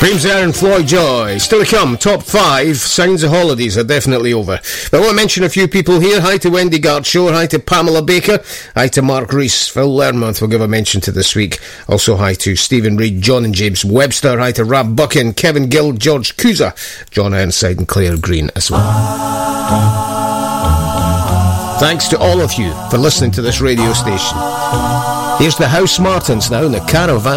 James Aaron, Floyd Joy. Still to come, top 5. Sounds of holidays are definitely over. But I want to mention a few people here. Hi to Wendy Gartshaw. Hi to Pamela Baker. Hi to Mark Rees. Phil Learmonth will give a mention to this week. Also hi to Stephen Reid, John and James Webster. Hi to Rab Buchan, Kevin Gill, George Cusa, John Ironside and Claire Green as well. Thanks to all of you for listening to this radio station. Here's the House Martins now in the Caravan.